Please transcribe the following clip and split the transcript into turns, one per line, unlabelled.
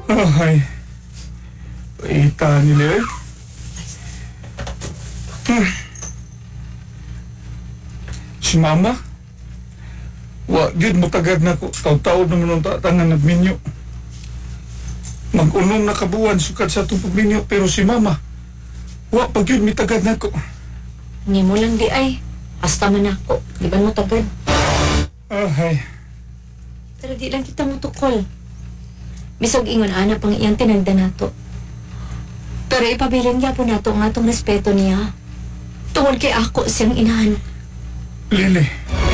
Ay, paita nila eh. Si Mama? Wa, yun mo tagad na ko. Taw-taw naman ang tatangan ng minyo. Mag-unong nakabuwan sukat sa itong pagminyo, pero si Mama, wa, pag yun may tagad na ko.
Hindi mo lang di ay. Hasta man ako. Di ba mo tagad?
Ay,
Pero di lang kita mo tukol. Bisog ingon ana pang iyang tinagda nato. Pero ipabilin niya po nato ang atong respeto niya. Tungod kay ako siyang inahan.
Lili.